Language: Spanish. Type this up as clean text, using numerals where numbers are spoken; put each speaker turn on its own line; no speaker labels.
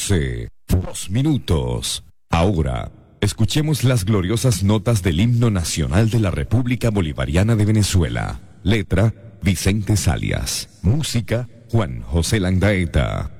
12, 2 minutos. Ahora, escuchemos las gloriosas notas del himno nacional de la República Bolivariana de Venezuela. Letra, Vicente Salias. Música, Juan José Landaeta.